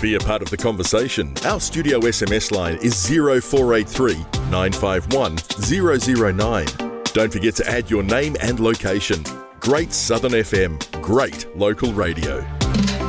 Be a part of the conversation. Our studio SMS line is 0483 951 009. Don't forget to add your name and location. Great Southern FM, great local radio.